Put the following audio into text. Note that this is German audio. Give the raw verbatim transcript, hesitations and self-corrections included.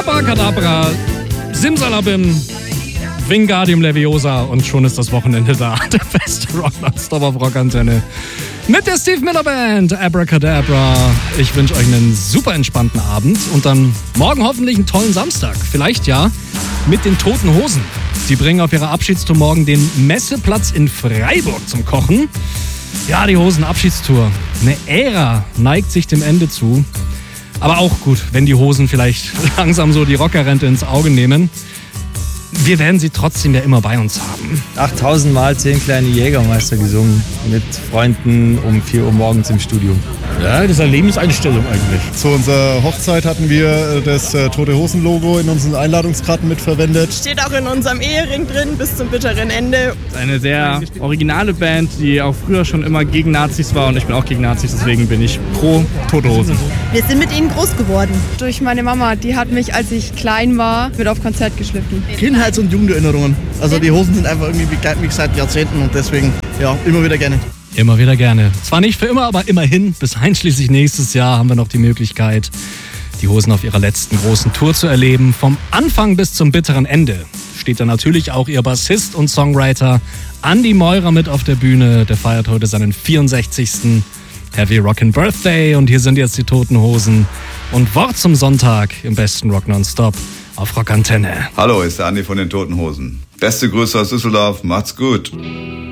Abracadabra, Simsalabim, Wingardium Leviosa und schon ist das Wochenende da. Der beste Rock Non-Stop auf Rockantenne. Mit der Steve Miller Band, Abracadabra. Ich wünsche euch einen super entspannten Abend und dann morgen hoffentlich einen tollen Samstag. Vielleicht ja mit den Toten Hosen. Sie bringen auf ihrer Abschiedstour morgen den Messeplatz in Freiburg zum Kochen. Ja, die Hosen-Abschiedstour. Eine Ära neigt sich dem Ende zu. Aber auch gut, wenn die Hosen vielleicht langsam so die Rockerrente ins Auge nehmen. Wir werden sie trotzdem ja immer bei uns haben. achttausend Mal zehn kleine Jägermeister gesungen. Mit Freunden um vier Uhr morgens im Studio. Ja, das ist eine Lebenseinstellung eigentlich. Zu unserer Hochzeit hatten wir das äh, Tote Hosen Logo in unseren Einladungskarten mitverwendet. Steht auch in unserem Ehering drin bis zum bitteren Ende. Eine sehr originale Band, die auch früher schon immer gegen Nazis war und ich bin auch gegen Nazis, deswegen bin ich pro Tote Hosen. Wir sind mit ihnen groß geworden. Durch meine Mama, die hat mich, als ich klein war, mit auf Konzert geschliffen. Kindheits- und Jugenderinnerungen. Also die Hosen sind einfach irgendwie begleiten mich seit Jahrzehnten und deswegen ja immer wieder gerne. Immer wieder gerne. Zwar nicht für immer, aber immerhin. Bis einschließlich nächstes Jahr haben wir noch die Möglichkeit, die Hosen auf ihrer letzten großen Tour zu erleben. Vom Anfang bis zum bitteren Ende steht da natürlich auch ihr Bassist und Songwriter Andy Meurer mit auf der Bühne. Der feiert heute seinen vierundsechzigsten Heavy Rockin' Birthday. Und hier sind jetzt die Toten Hosen. Und Wort zum Sonntag im besten Rock Nonstop auf Rockantenne. Hallo, ist der Andi von den Toten Hosen. Beste Grüße aus Düsseldorf. Macht's gut.